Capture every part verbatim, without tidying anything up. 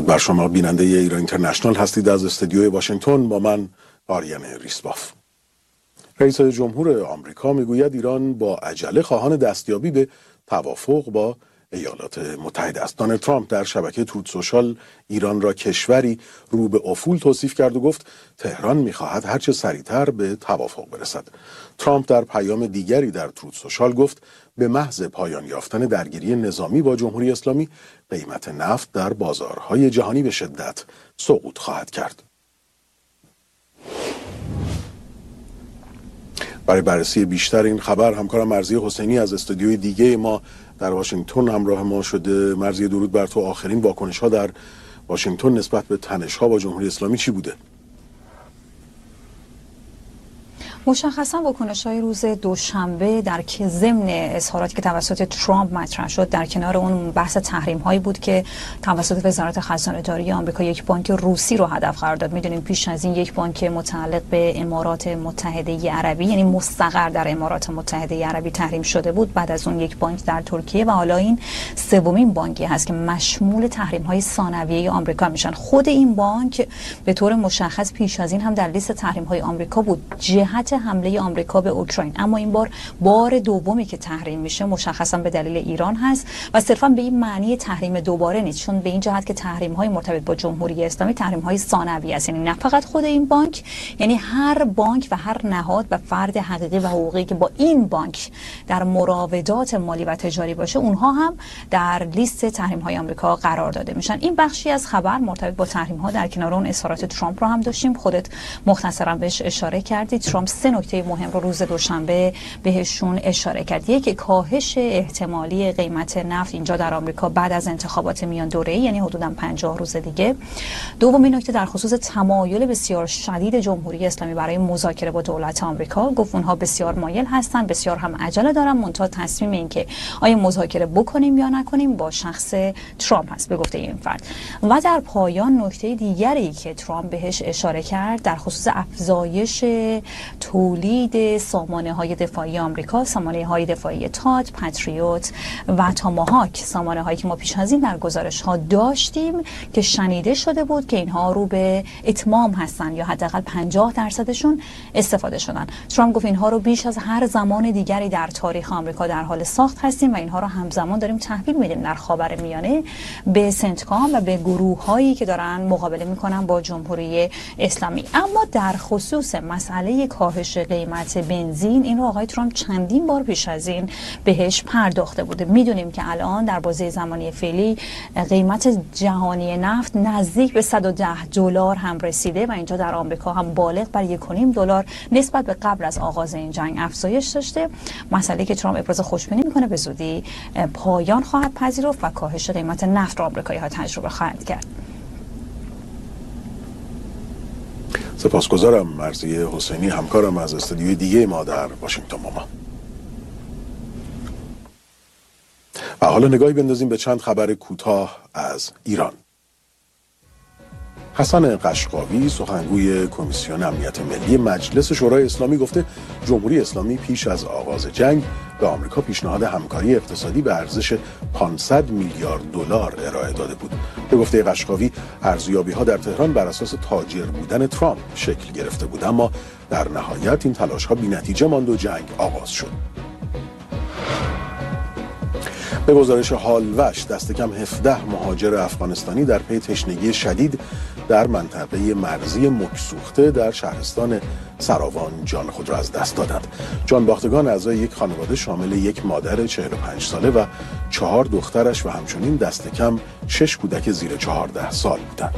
درود بر شما بیننده ایران اینترنشنال هستید. از استودیوی واشنگتن با من آریان ریسباف. رئیس جمهور آمریکا میگوید ایران با عجله خواهان دستیابی به توافق با ایالات متحده است. دونالد ترامپ در شبکه تروت سوشال ایران را کشوری رو به افول توصیف کرد و گفت تهران میخواهد هرچه سریعتر به توافق برسد. ترامپ در پیام دیگری در تروت سوشال گفت به محض پایان یافتن درگیری نظامی با جمهوری اسلامی قیمت نفت در بازارهای جهانی به شدت سقوط خواهد کرد. برای بررسی بیشتر این خبر همکارم مرضیه حسینی از استودیوی دیگه ما در واشنگتن همراه ما شده. مرضیه درود بر تو. آخرین واکنش‌ها در واشنگتن نسبت به تنش‌ها با جمهوری اسلامی چی بوده؟ مشخصا واکنش‌های روز دوشنبه در که ضمن اظهاراتی که توسط ترامپ مطرح شد در کنار اون بحث تحریم‌هایی بود که توسط وزارت خزانه‌داری آمریکا یک بانک روسی رو هدف قرار داد. می‌دونیم پیش از این یک بانک متعلق به امارات متحده عربی، یعنی مستقر در امارات متحده عربی، تحریم شده بود. بعد از اون یک بانک در ترکیه و حالا این سومین بانکی هست که مشمول تحریم‌های ثانویه آمریکا میشن. خود این بانک به طور مشخص پیش از این هم در لیست تحریم‌های آمریکا بود جهت حمله آمریکا به اوکراین، اما این بار بار دومی که تحریم میشه مشخصا به دلیل ایران هست و صرفا به این معنی تحریم دوباره نیست، چون به این جهت که تحریم های مرتبط با جمهوری اسلامی تحریم های ثانوی است، یعنی نه فقط خود این بانک، یعنی هر بانک و هر نهاد و فرد حقیقی و حقوقی که با این بانک در مراودات مالی و تجاری باشه اونها هم در لیست تحریم های آمریکا قرار داده میشن. این بخشی از خبر مرتبط با تحریم ها. در کنار اون اظهارات ترامپ رو هم داشتیم، خودت مختصرا بهش اشاره کردی. ترامپ سه نکته مهم رو روز دوشنبه بهشون اشاره کرد. یک، کاهش احتمالی قیمت نفت اینجا در آمریکا بعد از انتخابات میان دوره‌ای، یعنی حدوداً پنجاه روز دیگه. دومین نکته در خصوص تمایل بسیار شدید جمهوری اسلامی برای مذاکره با دولت آمریکا. گفت اونها بسیار مایل هستن، بسیار هم عجله دارن، منتها تصمیم این که آیا مذاکره بکنیم یا نکنیم با شخص ترامپ هست، به گفته این فرد. و در پایان نکته دیگری که ترامپ بهش اشاره کرد در خصوص افزایش تولید سامانه های دفاعی آمریکا، سامانه های دفاعی تاد، پاتریوت و تاماهاک، سامانه هایی که ما پیش از این در گزارش ها داشتیم که شنیده شده بود که اینها رو به اتمام هستن یا حداقل پنجاه درصدشون استفاده شدن. ترامپ گفت اینها رو بیش از هر زمان دیگری در تاریخ آمریکا در حال ساخت هستیم و اینها رو همزمان داریم تحویل میدیم در خاورمیانه به سنتکام و به گروه هایی که دارن مقابله میکنن با جمهوری اسلامی. اما در خصوص مسئله کاهش قیمت بنزین، این رو آقای ترامپ چندین بار پیش از این بهش پرداخته بوده. میدونیم که الان در بازه زمانی فعلی قیمت جهانی نفت نزدیک به صد و ده دلار هم رسیده و اینجا در آمریکا هم بالغ بر یک و نیم دلار نسبت به قبل از آغاز این جنگ افزایش داشته. مسئله که ترامپ ابراز خوشبینی میکنه به زودی پایان خواهد پذیرفت و کاهش قیمت نفت را آمریکایی‌ها تجربه خواهند کرد. سپاسگزارم مرضیه حسینی، همکارم از استودیوی دیگه ما در واشنگتن با ما. و حالا نگاهی بندازیم به چند خبر کوتاه از ایران. حسن قشقاوی سخنگوی کمیسیون امنیت ملی مجلس شورای اسلامی گفته جمهوری اسلامی پیش از آغاز جنگ به آمریکا پیشنهاد همکاری اقتصادی به ارزش پانصد میلیارد دلار ارائه داده بود. به گفته قشقاوی ارزیابی‌ها در تهران بر اساس تاجر بودن ترامپ شکل گرفته بود، اما در نهایت این تلاش‌ها بی‌نتیجه ماند و جنگ آغاز شد. به گزارش هالوش دست کم هفده مهاجر افغانستانی در پی تشنگی شدید در منطقه مرزی مکسوخته در شهرستان سراوان جان خود را از دست دادند. جانباختگان اعضای یک خانواده شامل یک مادر چهل و پنج ساله و چهار دخترش و همچنین دست کم شش کودک زیر چهارده سال بودند.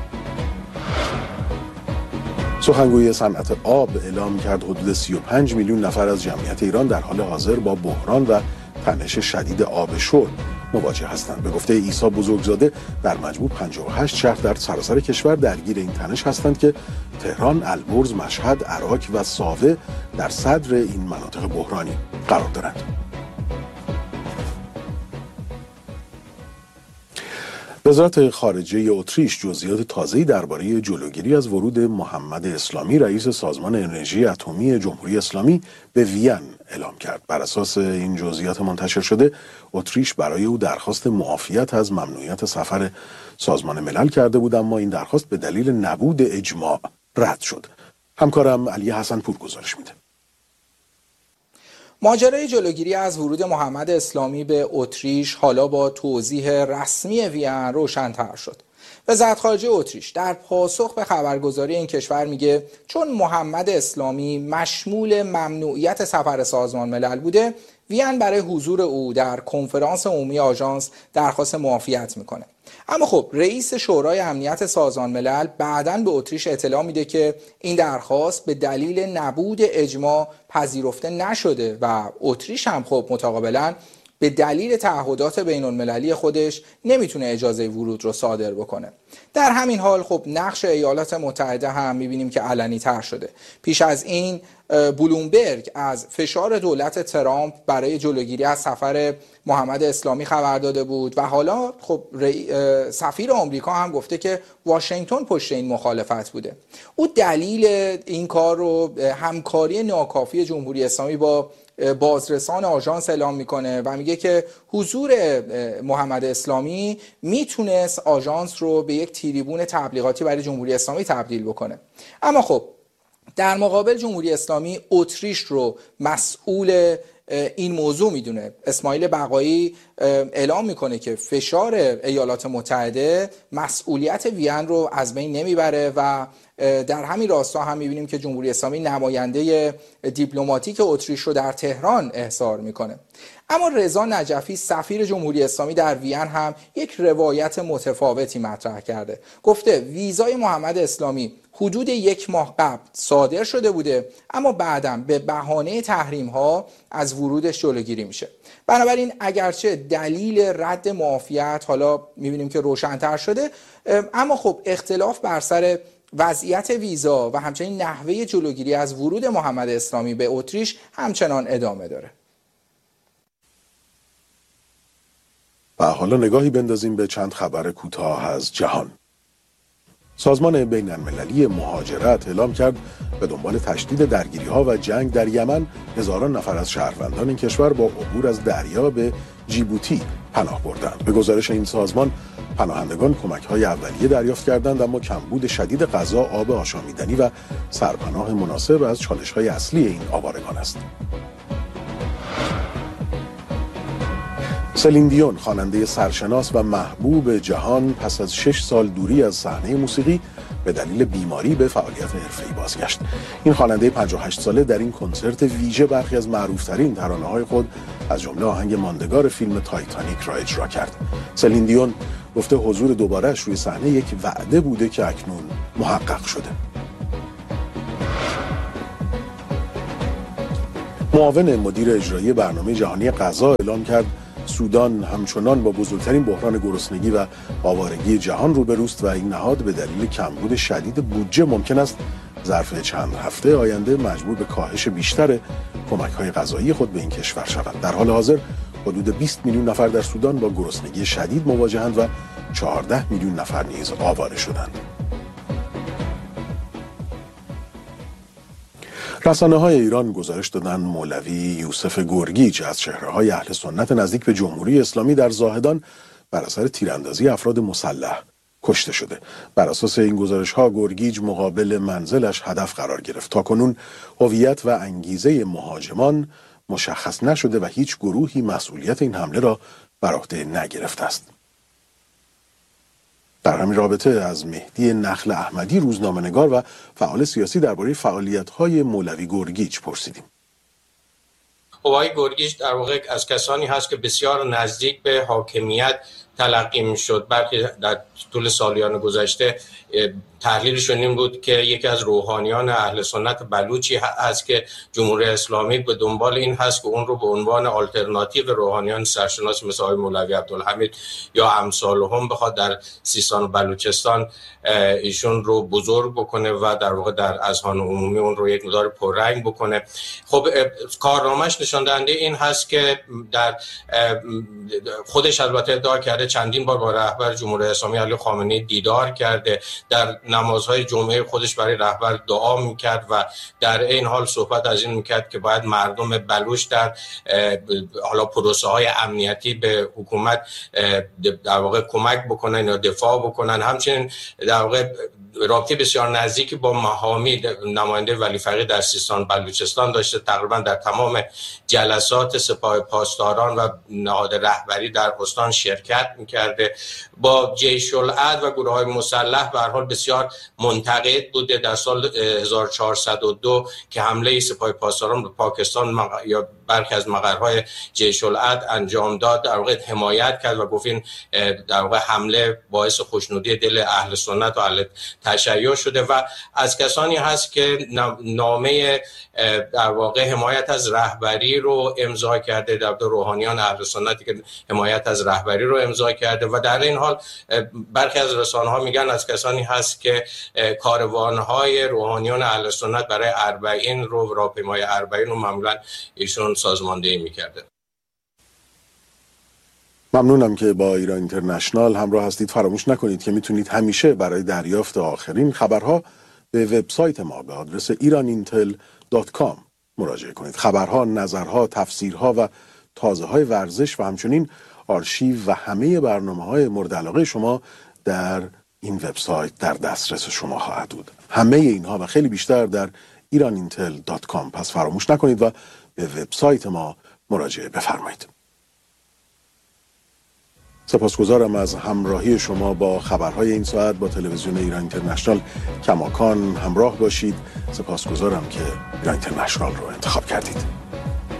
سخنگوی صنعت آب اعلام کرد حدود سی و پنج میلیون نفر از جمعیت ایران در حال حاضر با بحران و تنش شدید آب شرب مواجه هستند. به گفته عیسی بزرگزاده در مجموع پنجاه و هشت شهر در سراسر کشور درگیر این تنش هستند که تهران، البرز، مشهد، عراق و ساوه در صدر این مناطق بحرانی قرار دارند. وزارت خارجه اتریش جزئیات تازه‌ای درباره جلوگیری از ورود محمد اسلامی رئیس سازمان انرژی اتمی جمهوری اسلامی به وین اعلام کرد. بر اساس این جزئیات منتشر شده، اتریش برای او درخواست معافیت از ممنوعیت سفر سازمان ملل کرده بود، اما این درخواست به دلیل نبود اجماع رد شد. همکارم علی حسن پور گزارش میده. ماجرای جلوگیری از ورود محمد اسلامی به اتریش حالا با توضیح رسمی وین روشن‌تر شد. وزارت خارجه اتریش در پاسخ به خبرگزاری این کشور میگه چون محمد اسلامی مشمول ممنوعیت سفر سازمان ملل بوده، وین برای حضور او در کنفرانس عمومی آژانس درخواست معافیت میکنه. اما خب رئیس شورای امنیت سازمان ملل بعداً به اتریش اطلاع میده که این درخواست به دلیل نبود اجماع پذیرفته نشده و اتریش هم خب متقابلاً به دلیل تعهدات بین المللی خودش نمیتونه اجازه ورود رو صادر بکنه. در همین حال خب نقش ایالات متحده هم میبینیم که علنی تر شده. پیش از این بلومبرگ از فشار دولت ترامپ برای جلوگیری از سفر محمد اسلامی خبر داده بود و حالا خب سفیر آمریکا هم گفته که واشنگتن پشت این مخالفت بوده. او دلیل این کار رو همکاری ناکافی جمهوری اسلامی با بازرسان آژانس اعلام میکنه و میگه که حضور محمد اسلامی میتونست آژانس رو به یک تریبون تبلیغاتی برای جمهوری اسلامی تبدیل بکنه. اما خب در مقابل جمهوری اسلامی اتریش رو مسئول این موضوع میدونه. اسماعیل بقایی اعلام میکنه که فشار ایالات متحده مسئولیت وین رو از بین نمیبره و در همین راستا هم میبینیم که جمهوری اسلامی نماینده دیپلماتیک اتریش رو در تهران احضار میکنه. اما رضا نجفی سفیر جمهوری اسلامی در وین هم یک روایت متفاوتی مطرح کرده. گفته ویزای محمد اسلامی حدود یک ماه قبل صادر شده بوده، اما بعداً به بهانه تحریم ها از ورودش جلوگیری میشه. بنابراین اگرچه دلیل رد معافیت حالا میبینیم که روشن‌تر شده، اما خب اختلاف بر سر وضعیت ویزا و همچنین نحوه جلوگیری از ورود محمد اسلامی به اتریش همچنان ادامه داره. و حالا نگاهی بندازیم به چند خبر کوتاه از جهان. سازمان بین المللی مهاجرت اعلام کرد به دنبال تشدید درگیری‌ها و جنگ در یمن هزاران نفر از شهروندان این کشور با عبور از دریا به جیبوتی پناه بردند. به گزارش این سازمان پناهندگان کمک‌های اولیه دریافت کردند، اما کمبود شدید غذا، آب آشامیدنی و سرپناه مناسب از چالش‌های اصلی این آوارگان است. سلین دیون، خواننده سرشناس و محبوب جهان، پس از شش سال دوری از صحنه موسیقی به دلیل بیماری به فعالیت حرفه‌ای بازگشت. این خواننده پنجاه و هشت ساله در این کنسرت ویژه برخی از معروف‌ترین ترانه‌های خود از جمله آهنگ ماندگار فیلم تایتانیک را اجرا کرد. سلین دیون گفته حضور دوباره‌اش روی صحنه یک وعده بوده که اکنون محقق شده. معاون مدیر اجرایی برنامه جهانی غذا اعلام کرد سودان همچنان با بزرگترین بحران گرسنگی و آوارگی جهان روبروست و این نهاد به دلیل کمبود شدید بودجه ممکن است ظرف چند هفته آینده مجبور به کاهش بیشتر کمک‌های غذایی خود به این کشور شود. در حال حاضر حدود بیست میلیون نفر در سودان با گرسنگی شدید مواجهند و چهارده میلیون نفر نیز آواره شدند. رسانه‌های ایران گزارش دادند مولوی یوسف گرگیج از چهره‌های اهل سنت نزدیک به جمهوری اسلامی در زاهدان بر اثر تیراندازی افراد مسلح کشته شده. بر اساس این گزارش‌ها گرگیج مقابل منزلش هدف قرار گرفت. تاکنون هویت و انگیزه مهاجمان مشخص نشده و هیچ گروهی مسئولیت این حمله را بر عهده نگرفته است. در همین رابطه از مهدی نخل احمدی، روزنامه‌نگار و فعال سیاسی، درباره فعالیت‌های مولوی گرگیج پرسیدیم. آقای گرگیج در واقع از کسانی هست که بسیار نزدیک به حاکمیت تلقی می‌شد. برخی در طول سالیان گذشته تحلیلشون این بود که یکی از روحانیان اهل سنت بلوچی هست که جمهوری اسلامی به دنبال این هست که اون رو به عنوان آلترناتیو روحانیان سرشناس مثل آقای مولوی عبدالحمید یا امثالهم بخواد در سیستان و بلوچستان ایشون رو بزرگ بکنه و در واقع در اذهان عمومی اون رو یک مقدار پررنگ بکنه. خب کارنامه‌اش نشان دهنده این هست که در خودش البته ادعا کرده گذشته چندین بار با رهبر جمهوری اسلامی علی خامنه‌ای دیدار کرده، در نمازهای جمعه خودش برای رهبر دعا میکرد و در این حال صحبت از این میکرد که باید مردم بلوچ در حالا پروسه های امنیتی به حکومت در واقع کمک بکنن یا دفاع بکنن. همچنین در واقع رابطه بسیار نزدیکی با مهامی نماینده ولی فقیه در سیستان بلوچستان داشته، تقریبا در تمام جلسات سپاه پاسداران و نهاد رهبری در استان شرکت میکرده. با جیش العدل و گروه های مسلح به هر حال بسیار منتقد بوده. در سال هزار و چهارصد و دو که حمله سپاه پاسداران به پاکستان مق... یا برخی از مقرهای جیش العدل انجام داد، در واقع حمایت کرد و گفت این در واقع حمله باعث خوشنودی دل اهل سنت و اهل تشیع شده و از کسانی هست که نامه در واقع حمایت از رهبری رو امضا کرده، در روحانیان اهل سنتی که حمایت از رهبری رو امضا کرده و در این حال برخی از رسانه‌ها میگن از کسانی هست که کاروان‌های روحانیان اهل سنت برای اربعین رو راهپیمای اربعین رو معمولا ایشون سازماندهی میکرده. ممنونم که با ایران اینترنشنال همراه هستید. فراموش نکنید که میتونید همیشه برای دریافت آخرین خبرها به وبسایت ما به آدرس ایران اینتل دات کام مراجعه کنید. خبرها، نظرها، تفسیرها و تازه‌های ورزش و همچنین آرشیو و همه برنامه‌های مورد علاقه شما در این وبسایت در دسترس شما خواهد بود. همه اینها و خیلی بیشتر در ایران اینتل دات کام. پس فراموش نکنید و به وبسایت ما مراجعه بفرمایید. سپاسگزارم از همراهی شما با خبرهای این ساعت. با تلویزیون ایران اینترنشنال کماکان همراه باشید. سپاسگزارم که ایران اینترنشنال رو انتخاب کردید.